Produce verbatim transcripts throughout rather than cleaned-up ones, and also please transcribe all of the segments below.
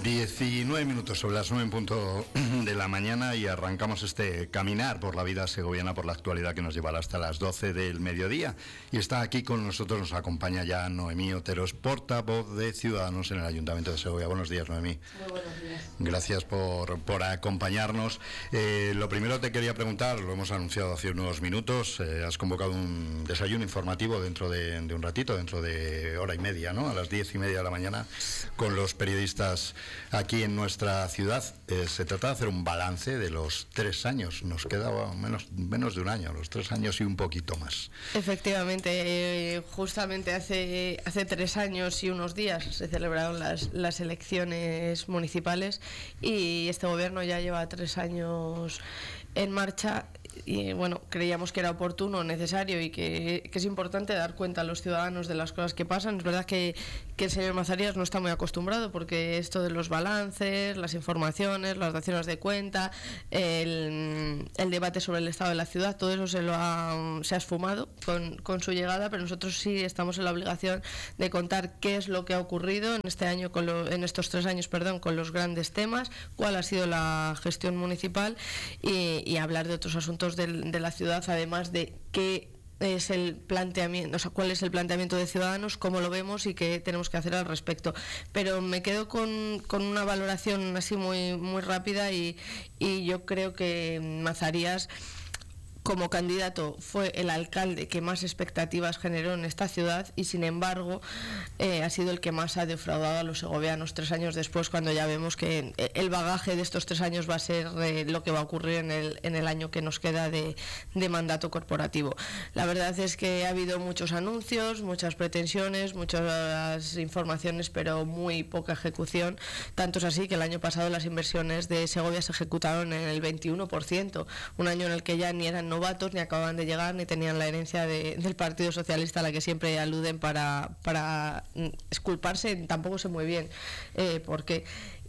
diecinueve minutos sobre las nueve en punto de la mañana y arrancamos este caminar por la vida segoviana, por la actualidad que nos llevará hasta las doce del mediodía. Y está aquí con nosotros, nos acompaña ya Noemí Oteros, portavoz de Ciudadanos en el Ayuntamiento de Segovia. Buenos días, Noemí. Muy buenos días. Gracias por, por acompañarnos. Eh, lo primero te quería preguntar, lo hemos anunciado hace unos minutos, eh, has convocado un desayuno informativo dentro de, de un ratito, dentro de hora y media, ¿no? A las diez y media de la mañana, con los periodistas aquí en nuestra ciudad. Eh, se trata de hacer un balance de los tres años. Nos queda bueno, menos, menos de un año, los tres años y un poquito más. Efectivamente, eh, justamente hace, hace tres años y unos días se celebraron las, las elecciones municipales y este gobierno ya lleva tres años en marcha. Y bueno, creíamos que era oportuno, necesario y que, que es importante dar cuenta a los ciudadanos de las cosas que pasan. Es verdad que, que el señor Mazarías no está muy acostumbrado porque esto de los balances, las informaciones, las daciones de cuenta, el, el debate sobre el estado de la ciudad, todo eso se lo ha, se ha esfumado con, con su llegada, pero nosotros sí estamos en la obligación de contar qué es lo que ha ocurrido en este año, con lo, en estos tres años, perdón, con los grandes temas, cuál ha sido la gestión municipal y, y hablar de otros asuntos de, de la ciudad, además de qué es el planteamiento, o sea, cuál es el planteamiento de Ciudadanos, cómo lo vemos y qué tenemos que hacer al respecto. Pero me quedo con, con una valoración así muy, muy rápida y, y yo creo que Mazarías, como candidato, fue el alcalde que más expectativas generó en esta ciudad y sin embargo eh, ha sido el que más ha defraudado a los segovianos tres años después, cuando ya vemos que el bagaje de estos tres años va a ser eh, lo que va a ocurrir en el, en el año que nos queda de, de mandato corporativo. La verdad es que ha habido muchos anuncios, muchas pretensiones, muchas informaciones, pero muy poca ejecución. Tanto es así que el año pasado las inversiones de Segovia se ejecutaron en el veintiuno por ciento, un año en el que ya ni eran novatos, ni acababan de llegar, ni tenían la herencia de, del Partido Socialista a la que siempre aluden para, para exculparse, tampoco sé muy bien eh, por qué.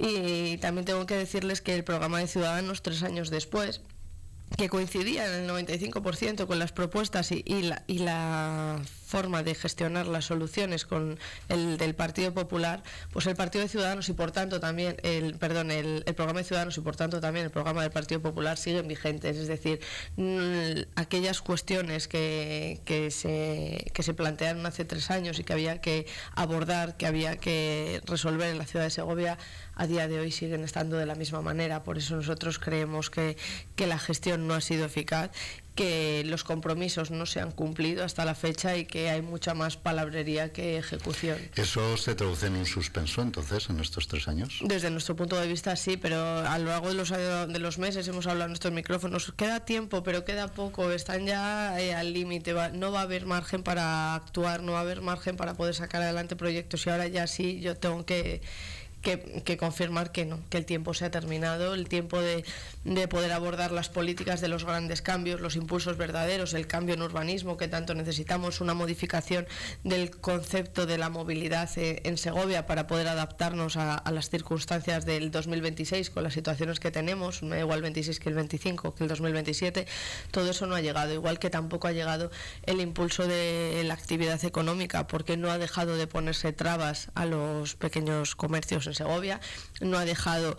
Y también tengo que decirles que el programa de Ciudadanos, tres años después, que coincidía en el noventa y cinco por ciento con las propuestas y, y, la, y la forma de gestionar las soluciones con el del Partido Popular, pues el Partido de Ciudadanos y por tanto también el perdón el, el programa de Ciudadanos y por tanto también el programa del Partido Popular siguen vigentes. Es decir, aquellas cuestiones que, que se que se plantearon hace tres años y que había que abordar, que había que resolver en la ciudad de Segovia, a día de hoy siguen estando de la misma manera. Por eso nosotros creemos que, que la gestión no ha sido eficaz, que los compromisos no se han cumplido hasta la fecha y que hay mucha más palabrería que ejecución. ¿Eso se traduce en un suspenso entonces en estos tres años? Desde nuestro punto de vista sí, pero a lo largo de los, de los meses hemos hablado en estos micrófonos, queda tiempo pero queda poco, están ya eh, al límite, no va a haber margen para actuar, no va a haber margen para poder sacar adelante proyectos y ahora ya sí yo tengo que Que, que confirmar que no, que el tiempo se ha terminado, el tiempo de, de poder abordar las políticas de los grandes cambios, los impulsos verdaderos, el cambio en urbanismo que tanto necesitamos, una modificación del concepto de la movilidad eh, en Segovia para poder adaptarnos a, a las circunstancias del dos mil veintiséis con las situaciones que tenemos, me da igual el veintiséis que el veinticinco, que el dos mil veintisiete, todo eso no ha llegado, igual que tampoco ha llegado el impulso de la actividad económica, porque no ha dejado de ponerse trabas a los pequeños comercios en Segovia, no ha dejado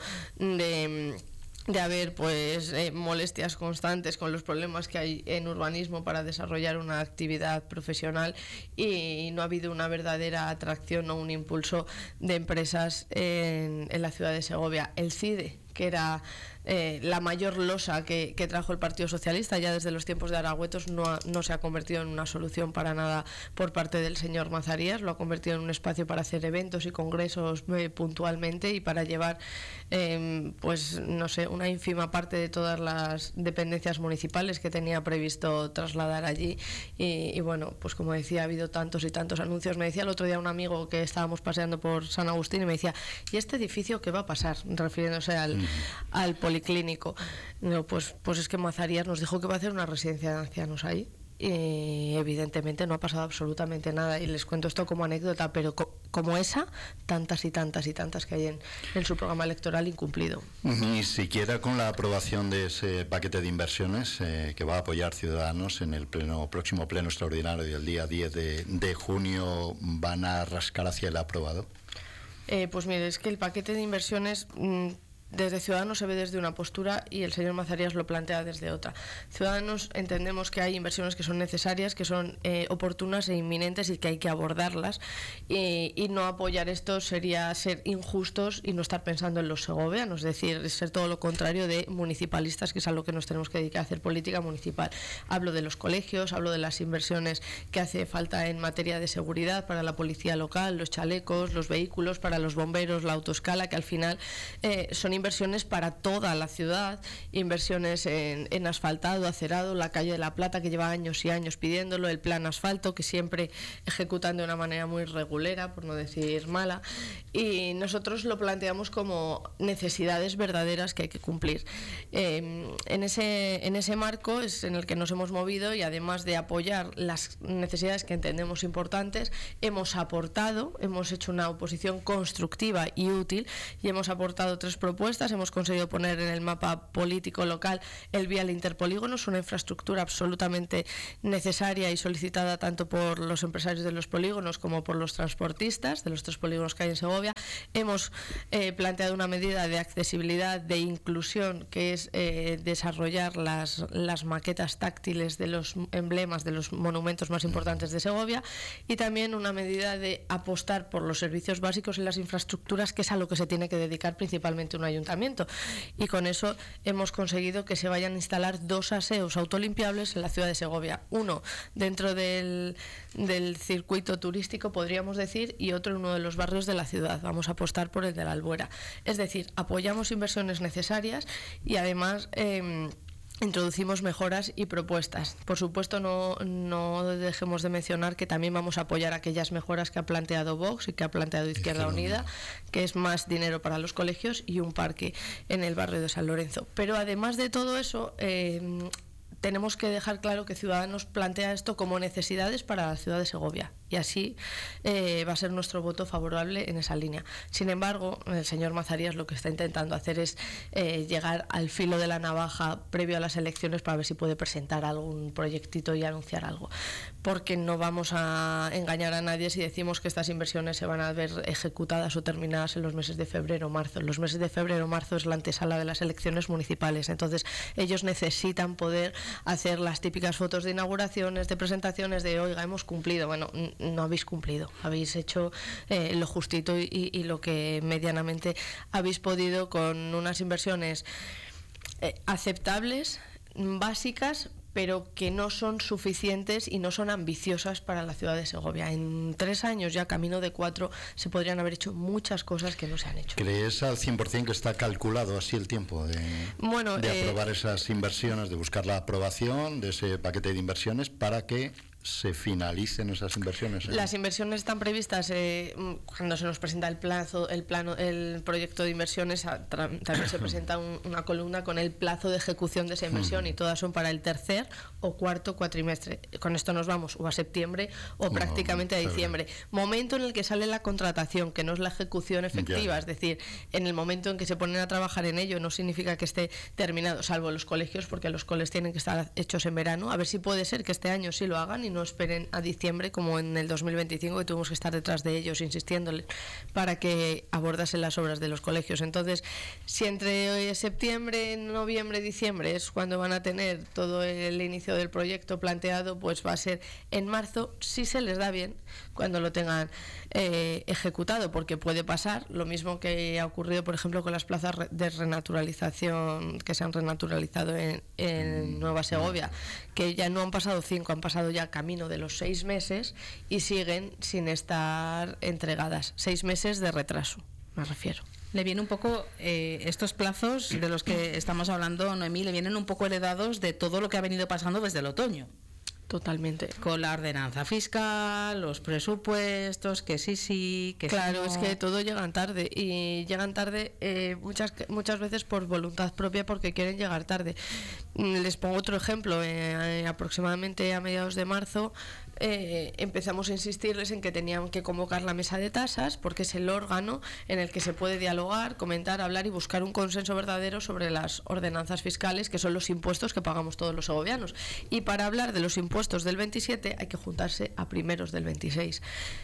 de de haber pues eh, molestias constantes con los problemas que hay en urbanismo para desarrollar una actividad profesional y no ha habido una verdadera atracción o un impulso de empresas en, en la ciudad de Segovia. El CIDE, que era eh, la mayor losa que, que trajo el Partido Socialista ya desde los tiempos de Aragüetos, no, ha, no se ha convertido en una solución para nada por parte del señor Mazarías, lo ha convertido en un espacio para hacer eventos y congresos eh, puntualmente y para llevar eh, pues no sé, una ínfima parte de todas las dependencias municipales que tenía previsto trasladar allí y, y bueno, pues como decía, ha habido tantos y tantos anuncios. Me decía el otro día un amigo que estábamos paseando por San Agustín y me decía, ¿y este edificio qué va a pasar? Refiriéndose al, mm. al policlínico. No, pues, pues es que Mazarías nos dijo que va a hacer una residencia de ancianos ahí y evidentemente no ha pasado absolutamente nada y les cuento esto como anécdota, pero co como esa, tantas y tantas y tantas que hay en, en su programa electoral incumplido. Ni siquiera con la aprobación de ese paquete de inversiones eh, que va a apoyar Ciudadanos en el pleno, próximo pleno extraordinario del día diez de junio van a rascar hacia el aprobado. Eh, pues mire, es que el paquete de inversiones... Mmm, desde Ciudadanos se ve desde una postura y el señor Mazarías lo plantea desde otra. Ciudadanos entendemos que hay inversiones que son necesarias, que son eh, oportunas e inminentes y que hay que abordarlas, y, y no apoyar esto sería ser injustos y no estar pensando en los segovianos, es decir, ser todo lo contrario de municipalistas, que es a lo que nos tenemos que dedicar a hacer política municipal. Hablo de los colegios, hablo de las inversiones que hace falta en materia de seguridad para la policía local, los chalecos, los vehículos para los bomberos, la autoescala, que al final eh, son inversiones para toda la ciudad, inversiones en, en asfaltado, acerado, la calle de la Plata, que lleva años y años pidiéndolo, el plan asfalto, que siempre ejecutan de una manera muy regulera, por no decir mala, y nosotros lo planteamos como necesidades verdaderas que hay que cumplir. Eh, en ese, en ese marco es en el que nos hemos movido, y además de apoyar las necesidades que entendemos importantes, hemos aportado, hemos hecho una oposición constructiva y útil, y hemos aportado tres propuestas. Hemos conseguido poner en el mapa político local el vial interpolígonos, una infraestructura absolutamente necesaria y solicitada tanto por los empresarios de los polígonos como por los transportistas de los tres polígonos que hay en Segovia. Hemos eh, planteado una medida de accesibilidad, de inclusión, que es eh, desarrollar las, las maquetas táctiles de los emblemas de los monumentos más importantes de Segovia, y también una medida de apostar por los servicios básicos y las infraestructuras, que es a lo que se tiene que dedicar principalmente un ayuntamiento. Y con eso hemos conseguido que se vayan a instalar dos aseos autolimpiables en la ciudad de Segovia. Uno dentro del, del circuito turístico, podríamos decir, y otro en uno de los barrios de la ciudad. Vamos a apostar por el de la Albuera. Es decir, apoyamos inversiones necesarias y además... Eh, introducimos mejoras y propuestas. Por supuesto, no, no dejemos de mencionar que también vamos a apoyar aquellas mejoras que ha planteado Vox y que ha planteado Izquierda Unida, que es más dinero para los colegios y un parque en el barrio de San Lorenzo. Pero además de todo eso, eh, tenemos que dejar claro que Ciudadanos plantea esto como necesidades para la ciudad de Segovia, y así eh, va a ser nuestro voto favorable en esa línea. Sin embargo, el señor Mazarías lo que está intentando hacer es eh, llegar al filo de la navaja previo a las elecciones para ver si puede presentar algún proyectito y anunciar algo, porque no vamos a engañar a nadie si decimos que estas inversiones se van a ver ejecutadas o terminadas en los meses de febrero o marzo. Los meses de febrero o marzo es la antesala de las elecciones municipales, entonces ellos necesitan poder hacer las típicas fotos de inauguraciones, de presentaciones, de oiga, hemos cumplido. Bueno, no habéis cumplido, habéis hecho eh, lo justito y, y lo que medianamente habéis podido, con unas inversiones eh, aceptables, básicas, pero que no son suficientes y no son ambiciosas para la ciudad de Segovia. En tres años, ya camino de cuatro, se podrían haber hecho muchas cosas que no se han hecho. ¿Crees al cien por cien que está calculado así el tiempo de, bueno, de eh, aprobar esas inversiones, de buscar la aprobación de ese paquete de inversiones para que se finalicen esas inversiones? ¿eh? Las inversiones están previstas eh, cuando se nos presenta el plazo, el plano, el proyecto de inversiones. A, tra, también se presenta un, una columna con el plazo de ejecución de esa inversión, y todas son para el tercer o cuarto cuatrimestre. Con esto nos vamos o a septiembre o no, prácticamente a diciembre. Momento en el que sale la contratación, que no es la ejecución efectiva, ya. Es decir, en el momento en que se ponen a trabajar en ello, no significa que esté terminado, salvo los colegios, porque los coles tienen que estar hechos en verano. A ver si puede ser que este año sí lo hagan y no esperen a diciembre como en el dos mil veinticinco, que tuvimos que estar detrás de ellos insistiéndoles para que abordasen las obras de los colegios. Entonces, si entre septiembre, noviembre, diciembre es cuando van a tener todo el inicio del proyecto planteado, pues va a ser en marzo, si se les da bien, cuando lo tengan eh, ejecutado, porque puede pasar lo mismo que ha ocurrido, por ejemplo, con las plazas de renaturalización que se han renaturalizado en, en Nueva Segovia, que ya no han pasado cinco, han pasado ya camino de los seis meses y siguen sin estar entregadas. Seis meses de retraso, me refiero. Le viene un poco, eh, estos plazos de los que estamos hablando, Noemí, le vienen un poco heredados de todo lo que ha venido pasando desde el otoño. Totalmente. Con la ordenanza fiscal, los presupuestos, que sí, sí, que claro, sí, no. Es que todo llegan tarde, y llegan tarde eh, muchas muchas veces por voluntad propia, porque quieren llegar tarde. Les pongo otro ejemplo. Eh, aproximadamente a mediados de marzo eh, empezamos a insistirles en que tenían que convocar la mesa de tasas, porque es el órgano en el que se puede dialogar, comentar, hablar y buscar un consenso verdadero sobre las ordenanzas fiscales, que son los impuestos que pagamos todos los segovianos. Y para hablar de los impuestos del veintisiete hay que juntarse a primeros del veintiséis.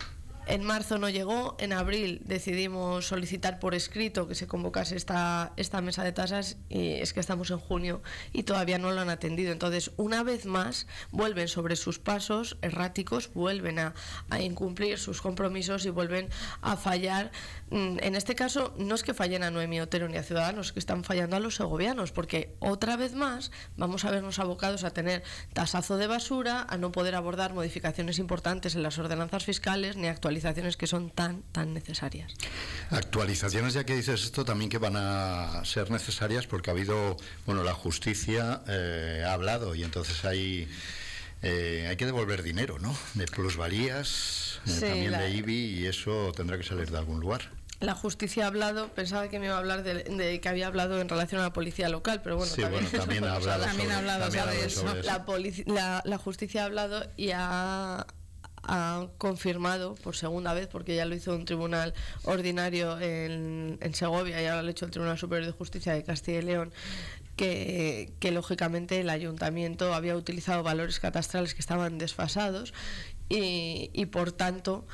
En marzo no llegó, en abril decidimos solicitar por escrito que se convocase esta, esta mesa de tasas y es que estamos en junio y todavía no lo han atendido. Entonces, una vez más, vuelven sobre sus pasos erráticos, vuelven a, a incumplir sus compromisos y vuelven a fallar. En este caso, no es que fallen a Noemí Otero ni a Ciudadanos, que están fallando a los segovianos, porque otra vez más vamos a vernos abocados a tener tasazo de basura, a no poder abordar modificaciones importantes en las ordenanzas fiscales ni actualizaciones que son tan, tan necesarias. Actualizaciones, ya que dices esto, también que van a ser necesarias porque ha habido, bueno, la justicia eh, ha hablado y entonces hay... Eh, hay que devolver dinero, ¿no? De plusvalías, eh, sí, también la... de I B I, y eso tendrá que salir de algún lugar. La justicia ha hablado, pensaba que me iba a hablar de, de que había hablado en relación a la policía local, pero bueno, sí, también, bueno, también ha hablado, también sobre, ha hablado también sobre ha eso. sobre eso. La, polici la, la justicia ha hablado y ha, ha confirmado por segunda vez, porque ya lo hizo un tribunal ordinario en, en Segovia y ahora lo ha hecho el Tribunal Superior de Justicia de Castilla y León, Que, que lógicamente el ayuntamiento había utilizado valores catastrales que estaban desfasados y, y por tanto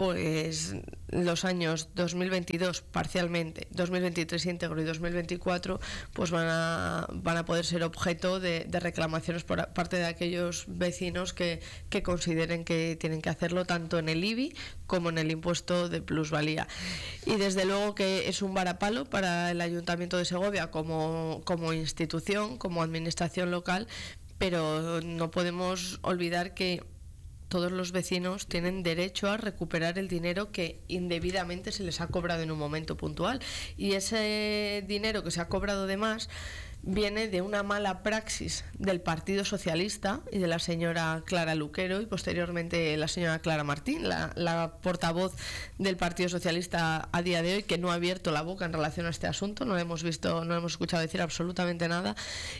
pues los años dos mil veintidós parcialmente, dos mil veintitrés íntegro y dos mil veinticuatro pues van a, van a poder ser objeto de, de reclamaciones por parte de aquellos vecinos que, que consideren que tienen que hacerlo tanto en el I B I como en el impuesto de plusvalía. Y desde luego que es un varapalo para el Ayuntamiento de Segovia como, como institución, como administración local, pero no podemos olvidar que todos los vecinos tienen derecho a recuperar el dinero que indebidamente se les ha cobrado en un momento puntual, y ese dinero que se ha cobrado de más viene de una mala praxis del Partido Socialista y de la señora Clara Luquero y posteriormente la señora Clara Martín, la, la portavoz del Partido Socialista a día de hoy, que no ha abierto la boca en relación a este asunto, no hemos visto, no hemos escuchado decir absolutamente nada,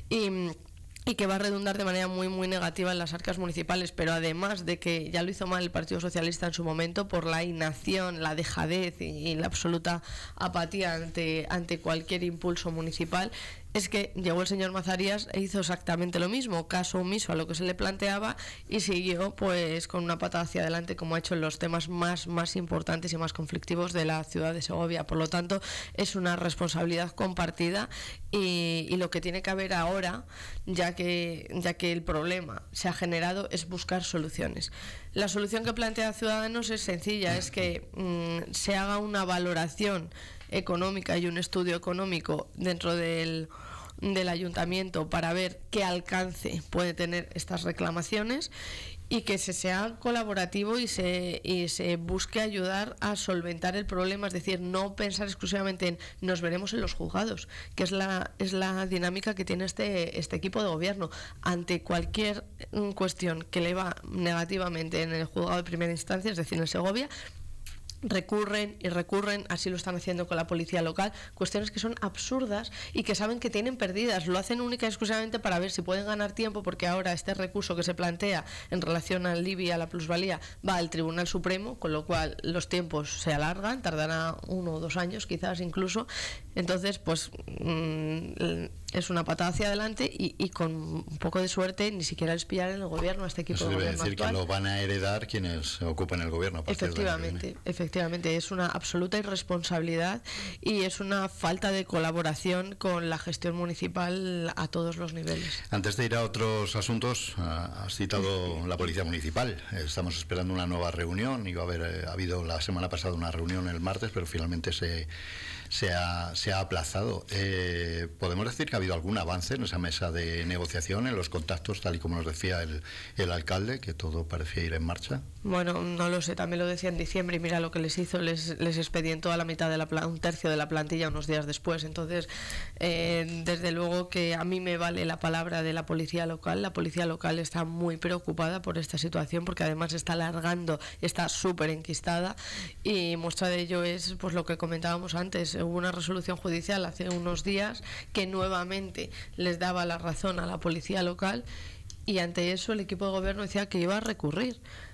y y que va a redundar de manera muy muy negativa en las arcas municipales, pero además de que ya lo hizo mal el Partido Socialista en su momento por la inacción, la dejadez y, y la absoluta apatía ante, ante cualquier impulso municipal, es que llegó el señor Mazarías e hizo exactamente lo mismo, caso omiso a lo que se le planteaba y siguió pues con una patada hacia adelante como ha hecho en los temas más, más importantes y más conflictivos de la ciudad de Segovia. Por lo tanto, es una responsabilidad compartida y, y lo que tiene que haber ahora, ya que, ya que el problema se ha generado, es buscar soluciones. La solución que plantea Ciudadanos es sencilla, es que mmm, se haga una valoración económica y un estudio económico dentro del, del ayuntamiento para ver qué alcance puede tener estas reclamaciones y que se sea colaborativo y se, y se busque ayudar a solventar el problema, es decir, no pensar exclusivamente en nos veremos en los juzgados, que es la, es la dinámica que tiene este, este equipo de gobierno. Ante cualquier cuestión que le va negativamente en el juzgado de primera instancia, es decir, en Segovia, recurren y recurren, así lo están haciendo con la policía local, cuestiones que son absurdas y que saben que tienen perdidas, lo hacen única y exclusivamente para ver si pueden ganar tiempo, porque ahora este recurso que se plantea en relación al I B I, a la plusvalía, va al Tribunal Supremo, con lo cual los tiempos se alargan, tardará uno o dos años quizás incluso, entonces pues mmm, es una patada hacia adelante y, y con un poco de suerte ni siquiera les pillar en el gobierno a este equipo Eso de debe gobierno decir actual. que lo van a heredar quienes ocupen el gobierno a partir Efectivamente, de efectivamente, es una absoluta irresponsabilidad y es una falta de colaboración con la gestión municipal a todos los niveles. Antes de ir a otros asuntos, has citado la Policía Municipal. Estamos esperando una nueva reunión. Iba a haber eh, ha habido la semana pasada una reunión el martes, pero finalmente se, se, ha, se ha aplazado. Eh, ¿Podemos decir que ha habido algún avance en esa mesa de negociación, en los contactos, tal y como nos decía el, el alcalde, que todo parecía ir en marcha? Bueno, no lo sé, también lo decía en diciembre y mira lo que les hizo, les, les expedientó a la mitad de la pla- un tercio de la plantilla unos días después. Entonces, eh, desde luego que a mí me vale la palabra de la policía local. La policía local está muy preocupada por esta situación porque además está alargando, está súper enquistada y muestra de ello es pues lo que comentábamos antes. Hubo una resolución judicial hace unos días que nuevamente les daba la razón a la policía local y ante eso el equipo de gobierno decía que iba a recurrir.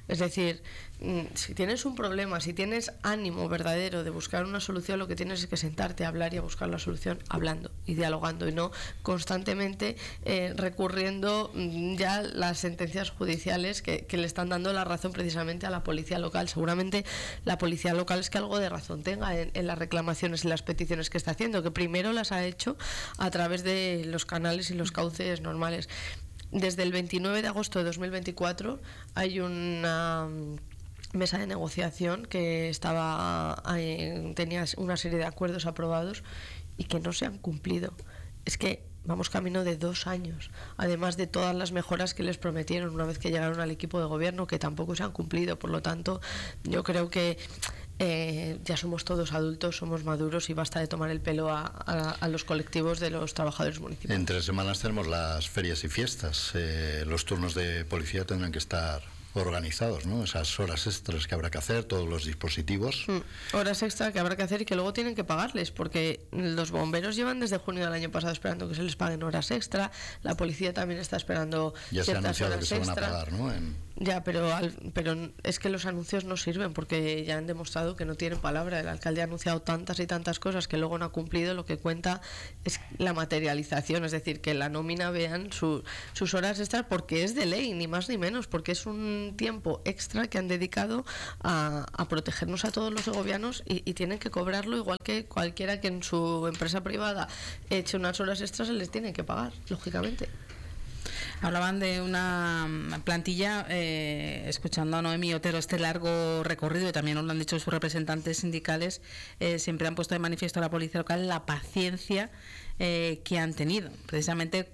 Es decir, si tienes un problema, si tienes ánimo verdadero de buscar una solución, lo que tienes es que sentarte a hablar y a buscar la solución hablando y dialogando, y no constantemente eh, recurriendo ya las sentencias judiciales que, que le están dando la razón precisamente a la policía local. Seguramente la policía local es que algo de razón tenga en, en las reclamaciones y las peticiones que está haciendo, que primero las ha hecho a través de los canales y los cauces normales. Desde el veintinueve de agosto de dos mil veinticuatro hay una mesa de negociación que estaba eh, tenía una serie de acuerdos aprobados y que no se han cumplido. Es que vamos camino de dos años, además de todas las mejoras que les prometieron una vez que llegaron al equipo de gobierno, que tampoco se han cumplido. Por lo tanto, yo creo que Eh, ya somos todos adultos, somos maduros y basta de tomar el pelo a, a, a los colectivos de los trabajadores municipales. En tres semanas tenemos las ferias y fiestas. Eh, los turnos de policía tendrán que estar organizados, ¿no? Esas horas extras que habrá que hacer, todos los dispositivos. Mm, horas extra que habrá que hacer y que luego tienen que pagarles, porque los bomberos llevan desde junio del año pasado esperando que se les paguen horas extra, la policía también está esperando ya ciertas se ha anunciado horas que se van extra. a pagar, ¿no? En... Ya, pero, al, pero es que los anuncios no sirven, porque ya han demostrado que no tienen palabra. El alcalde ha anunciado tantas y tantas cosas que luego no ha cumplido. Lo que cuenta es la materialización, es decir, que la nómina vean su, sus horas extras, porque es de ley, ni más ni menos, porque es un tiempo extra que han dedicado a, a protegernos a todos los segovianos, y, y tienen que cobrarlo igual que cualquiera que en su empresa privada eche unas horas extras, se les tiene que pagar, lógicamente. Hablaban de una plantilla, eh, escuchando a Noemí Otero este largo recorrido, y también nos lo han dicho sus representantes sindicales, eh, siempre han puesto de manifiesto a la policía local la paciencia eh, que han tenido, precisamente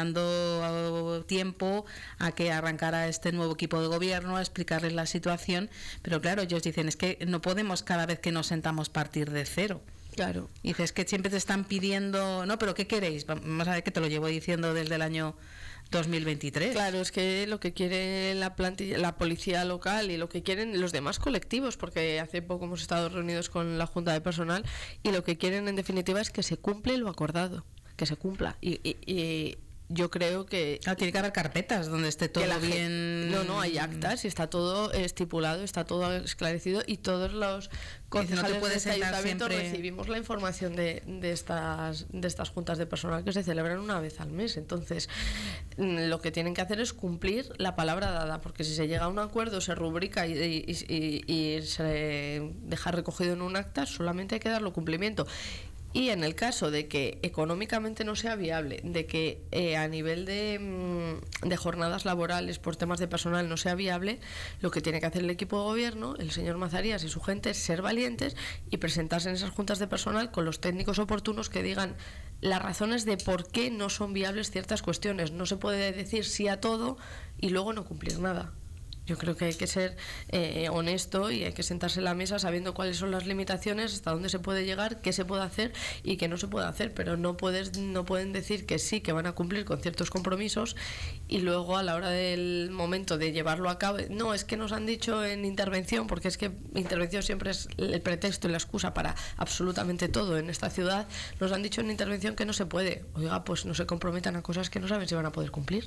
dando tiempo a que arrancara este nuevo equipo de gobierno, a explicarles la situación, pero claro, ellos dicen, es que no podemos cada vez que nos sentamos partir de cero. Claro. Y dices que siempre te están pidiendo, no, pero ¿qué queréis? Vamos a ver, que te lo llevo diciendo desde el año dos mil veintitrés. Claro, es que lo que quiere la plantilla, la policía local, y lo que quieren los demás colectivos, porque hace poco hemos estado reunidos con la Junta de Personal, y lo que quieren en definitiva es que se cumple lo acordado, que se cumpla. Y, y, y yo creo que... Ah, tiene que haber carpetas donde esté todo la bien... No, no, hay actas y está todo estipulado, está todo esclarecido, y todos los concejales no te puedes de este sentar ayuntamiento siempre... recibimos la información de, de, estas, de estas juntas de personal que se celebran una vez al mes. Entonces, lo que tienen que hacer es cumplir la palabra dada, porque si se llega a un acuerdo, se rubrica y, y, y, y se deja recogido en un acta, solamente hay que darle cumplimiento. Y en el caso de que económicamente no sea viable, de que eh, a nivel de, de jornadas laborales por temas de personal no sea viable, lo que tiene que hacer el equipo de gobierno, el señor Mazarías y su gente, es ser valientes y presentarse en esas juntas de personal con los técnicos oportunos que digan las razones de por qué no son viables ciertas cuestiones. No se puede decir sí a todo y luego no cumplir nada. Yo creo que hay que ser eh, honesto, y hay que sentarse en la mesa sabiendo cuáles son las limitaciones, hasta dónde se puede llegar, qué se puede hacer y qué no se puede hacer, pero no puedes no pueden decir que sí, que van a cumplir con ciertos compromisos, y luego a la hora del momento de llevarlo a cabo, no, es que nos han dicho en intervención, porque es que intervención siempre es el pretexto y la excusa para absolutamente todo en esta ciudad, nos han dicho en intervención que no se puede. Oiga, pues no se comprometan a cosas que no saben si van a poder cumplir.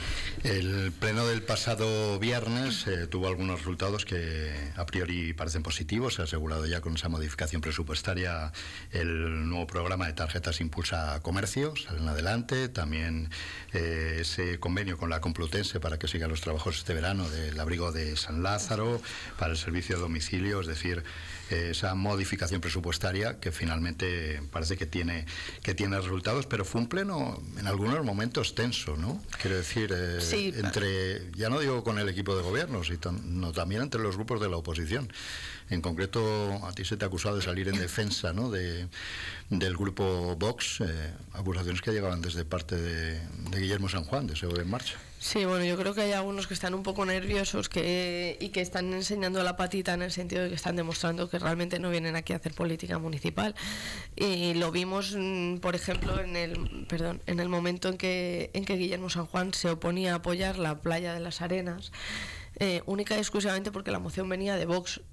El pleno del pasado viernes Eh, tuvo algunos resultados que a priori parecen positivos. Se ha asegurado ya con esa modificación presupuestaria el nuevo programa de tarjetas Impulsa Comercio, salen adelante. También eh, ese convenio con la Complutense para que sigan los trabajos este verano del abrigo de San Lázaro, para el servicio de domicilio, es decir, eh, esa modificación presupuestaria que finalmente parece que tiene que tiene resultados, pero fue un pleno en algunos momentos tenso, ¿no? Quiero decir, eh, sí, entre, ya no digo con el equipo de gobierno, sino también entre los grupos de la oposición. En concreto, a ti se te ha acusado de salir en defensa, ¿no?, de, del grupo Vox, eh, acusaciones que llegaban desde parte de, de Guillermo San Juan, de S E O en Marcha. Sí, bueno, yo creo que hay algunos que están un poco nerviosos que, y que están enseñando la patita, en el sentido de que están demostrando que realmente no vienen aquí a hacer política municipal. Y lo vimos, por ejemplo, en el perdón, en el momento en que, en que Guillermo San Juan se oponía a apoyar la playa de las Arenas, eh, única y exclusivamente porque la moción venía de Vox.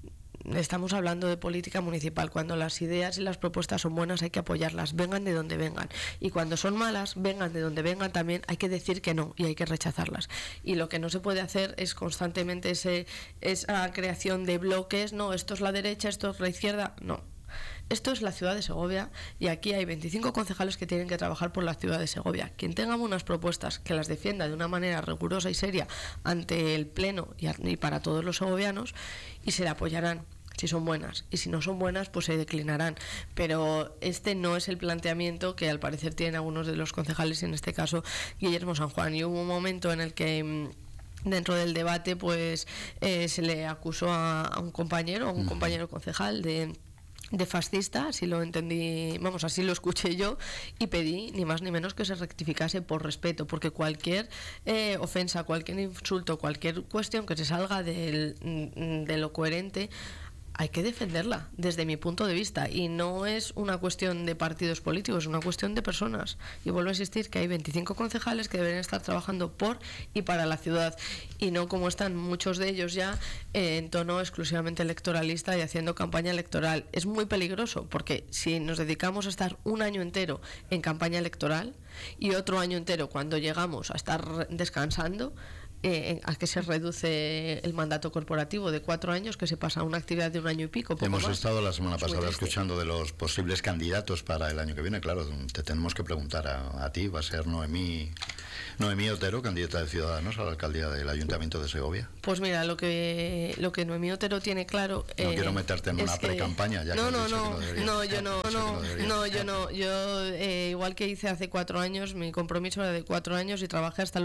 estamos hablando de política municipal. Cuando las ideas y las propuestas son buenas hay que apoyarlas, vengan de donde vengan. Y cuando son malas, vengan de donde vengan también, hay que decir que no y hay que rechazarlas. Y lo que no se puede hacer es constantemente ese, esa creación de bloques, no, esto es la derecha, esto es la izquierda, no. Esto es la ciudad de Segovia y aquí hay veinticinco concejales que tienen que trabajar por la ciudad de Segovia. Quien tenga unas propuestas que las defienda de una manera rigurosa y seria ante el Pleno y, a, y para todos los segovianos, y se le apoyarán si son buenas, y si no son buenas pues se declinarán, pero este no es el planteamiento que al parecer tienen algunos de los concejales, y en este caso Guillermo San Juan. Y hubo un momento en el que dentro del debate pues eh, se le acusó a, a un compañero, a un compañero concejal de de fascista, así lo entendí, vamos, así lo escuché yo, y pedí ni más ni menos que se rectificase por respeto, porque cualquier eh, ofensa, cualquier insulto, cualquier cuestión que se salga del, de lo coherente, hay que defenderla desde mi punto de vista, y no es una cuestión de partidos políticos, es una cuestión de personas. Y vuelvo a insistir que hay veinticinco concejales que deben estar trabajando por y para la ciudad, y no como están muchos de ellos ya eh, en tono exclusivamente electoralista y haciendo campaña electoral. Es muy peligroso, porque si nos dedicamos a estar un año entero en campaña electoral y otro año entero cuando llegamos a estar descansando, Eh, a que se reduce el mandato corporativo de cuatro años, que se pasa a una actividad de un año y pico. Poco Hemos más. estado la semana Es pasada muy triste. escuchando de los posibles candidatos para el año que viene. Claro, te tenemos que preguntar a, a ti. Va a ser Noemí, Noemí Otero, candidata de Ciudadanos a la alcaldía del Ayuntamiento de Segovia. Pues mira, lo que lo que Noemí Otero tiene claro. No eh, quiero meterte en una es que- pre-campaña, ya que no, has no, dicho que no, lo deberías. no, yo no, Has dicho que no, lo deberías. no, yo no, yo eh, igual que hice hace cuatro años, mi compromiso era de cuatro años y trabajé hasta